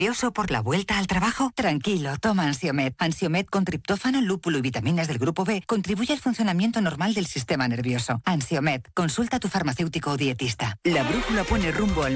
¿Nervioso por la vuelta al trabajo? Tranquilo, toma Ansiomed. Ansiomed con triptófano, lúpulo y vitaminas del grupo B contribuye al funcionamiento normal del sistema nervioso. Ansiomed, consulta a tu farmacéutico o dietista. La brújula pone rumbo al